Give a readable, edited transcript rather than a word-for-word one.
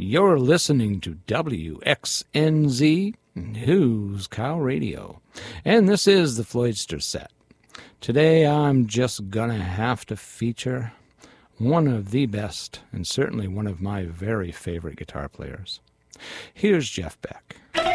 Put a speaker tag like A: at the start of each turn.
A: You're listening to WXNZ News Cow Radio, and this is the Floydster Set. Today I'm just gonna have to feature one of the best, and certainly one of my very favorite guitar players. Here's Jeff Beck.